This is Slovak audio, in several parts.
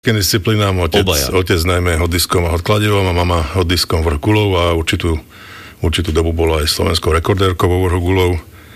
disciplínám, otec najmä hotdiskom a hotkladivom a mama hotdiskom vrch gulov a určitú dobu bola aj slovenskou rekordérkou vo vrchu gulov.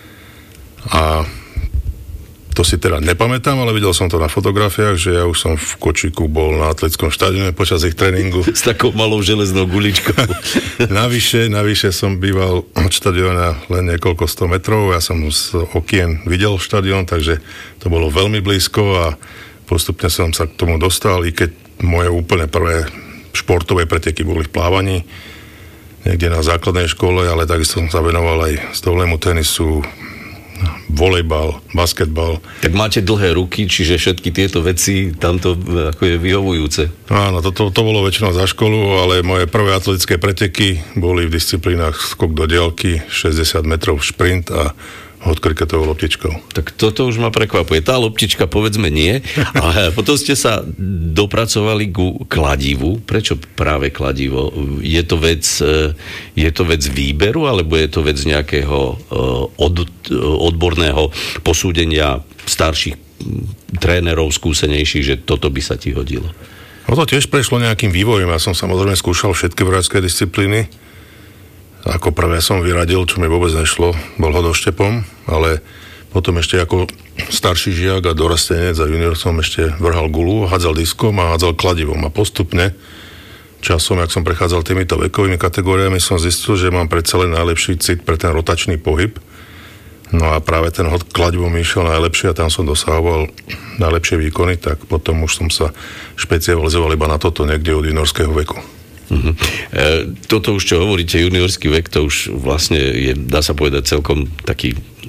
A to si teda nepamätám, ale videl som to na fotografiách, že ja už som v kočíku bol na atletickom štadióne počas ich tréningu. S takou malou železnou guličkou. Navyše som býval od štadióna len niekoľko 100 metrov. Ja som z okien videl štadión, takže to bolo veľmi blízko a postupne som sa k tomu dostal, i keď moje úplne prvé športové preteky boli v plávaní, niekde na základnej škole, ale takisto som sa venoval aj stolému tenisu, volejbal, basketbal. Tak máte dlhé ruky, čiže všetky tieto veci tamto ako je vyhovujúce. Áno, to bolo väčšinou za školu, ale moje prvé atletické preteky boli v disciplínach skok do diaľky, 60 metrov šprint a hod kriketovou loptičkou. Tak toto už ma prekvapuje. Tá loptička povedzme nie. A potom ste sa dopracovali ku kladivu. Prečo práve kladivo? Je to vec výberu, alebo je to vec nejakého odborného posúdenia starších trénerov, skúsenejších, že toto by sa ti hodilo? No to tiež prešlo nejakým vývojom. Ja som samozrejme skúšal všetky vojacké disciplíny. Ako prvé som vyradil, čo mi vôbec nešlo, bol hodoštepom, ale potom ešte ako starší žiak a dorastenec a junior som ešte vrhal gulu, hádzal diskom a hádzal kladivom. A postupne časom, jak som prechádzal týmito vekovými kategóriami, som zistil, že mám predsa len najlepší cit pre ten rotačný pohyb. No a práve ten hod kladivom mi išiel najlepšie a tam som dosahoval najlepšie výkony, tak potom už som sa špecializoval iba na toto niekde od juniorského veku. Toto už, čo hovoríte, juniorský vek, to už vlastne je, dá sa povedať, celkom taký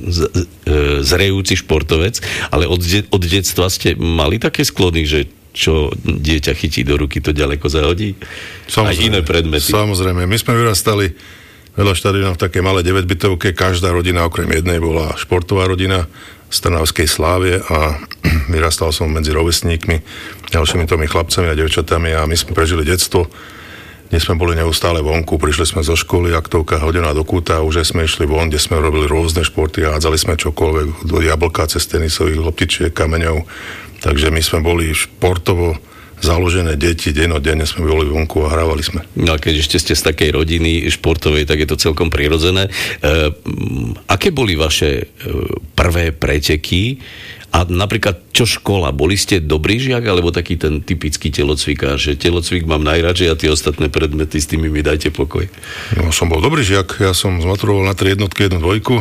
zrejúci športovec, ale od detstva ste mali také sklony, že čo dieťa chytí do ruky, to ďaleko zahodí? Aj iné predmety. Samozrejme, my sme vyrastali veľa štadiónov v takej malej 9-bytovke, každá rodina okrem jednej bola športová rodina z Trnavskej Slávie a vyrastal som medzi rovesníkmi, ďalšími tomi chlapcami a devčatami a my sme prežili detstvo. Dnes sme boli neustále vonku, prišli sme zo školy, aktovka hodená do kúta, už sme išli von, kde sme robili rôzne športy a hádzali sme čokoľvek, do jablka cez tenisových loptičiek, kameňov. Takže my sme boli športovo založené deti, dennodenne sme boli vonku a hrávali sme. No a keď ešte ste z takej rodiny športovej, tak je to celkom prirodzené. Aké boli vaše prvé preteky? A napríklad, čo škola? Boli ste dobrý žiak, alebo taký ten typický telocvikár, že telocvik mám najradšej a tie ostatné predmety, s tými mi dajte pokoj? No, som bol dobrý žiak, ja som zmaturoval na 3 jednotky, 1 dvojku.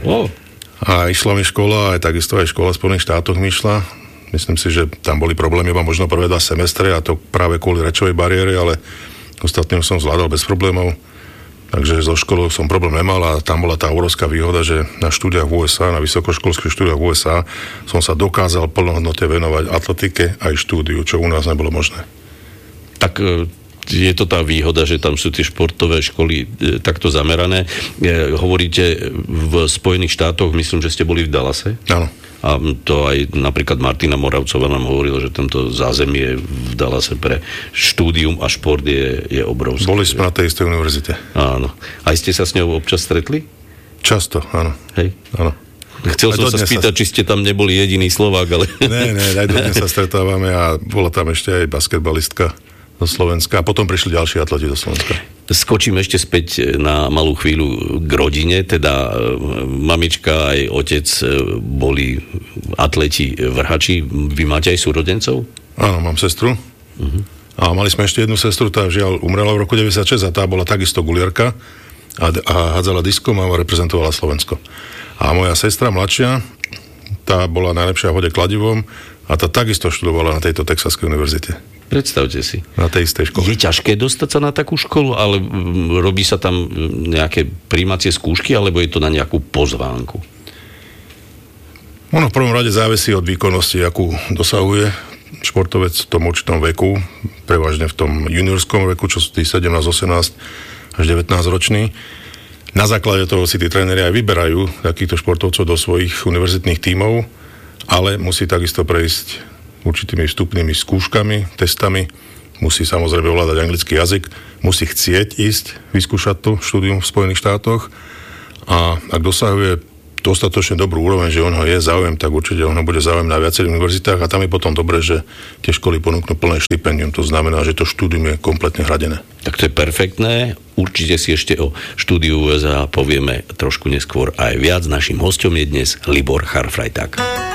A išla mi škola, aj takisto aj škola v Spojených štátoch mi išla. Myslím si, že tam boli problémy iba možno prvé 2 semestre a to práve kvôli rečovej bariére, ale ostatným som zvládal bez problémov. Takže so školou som problém nemal a tam bola tá obrovská výhoda, že na štúdiách v USA, na vysokoškolských štúdiách v USA som sa dokázal plnohodnotne venovať atletike aj štúdiu, čo u nás nebolo možné. Tak je to tá výhoda, že tam sú tie športové školy takto zamerané. Hovoríte v Spojených štátoch, myslím, že ste boli v Dallase? Áno. A to aj napríklad Martina Moravcová nám hovorila, že tento zázemie v Dallase pre štúdium a šport je obrovské. Boli sme na tej istej univerzite. Áno. Aj ste sa s ňou občas stretli? Často, áno. Hej? Áno. Chcel som sa spýtať, či ste tam neboli jediný Slovák, ale... Ne, aj dodnes sa stretávame a bola tam ešte aj basketbalistka do Slovenska a potom prišli ďalší atleti do Slovenska. Skočím ešte späť na malú chvíľu k rodine, teda mamička aj otec boli atleti vrhači. Vy máte aj súrodencov? Áno, mám sestru. A mali sme ešte jednu sestru, tá žiaľ umrela v roku 96 a tá bola takisto guliarka a hádzala diskom a reprezentovala Slovensko. A moja sestra mladšia, tá bola najlepšia v hode kladivom a tá takisto študovala na tejto Texaskej univerzite. Predstavte si. Na tej istej škole. Je ťažké dostať sa na takú školu, ale robí sa tam nejaké prijímacie skúšky, alebo je to na nejakú pozvánku? Ono v prvom rade závisí od výkonnosti, akú dosahuje športovec v tom určitom veku, prevažne v tom juniorskom veku, čo sú tí 17, 18 až 19 roční. Na základe toho si tí tréneri aj vyberajú takýchto športovcov do svojich univerzitných tímov, ale musí takisto prejsť určitými vstupnými skúškami, testami, musí samozrejme ovládať anglický jazyk, musí chcieť ísť vyskúšať to štúdium v Spojených štátoch a ak dosahuje dostatočne dobrú úroveň, že on ho je záujem, tak určite on ho bude záujem na viacerých univerzitách a tam je potom dobré, že tie školy ponúknú plné štipendium. To znamená, že to štúdium je kompletne hradené. Tak to je perfektné. Určite si ešte o štúdiu USA povieme trošku neskôr aj viac. Naším hosťom je dnes Libor Charfrajták.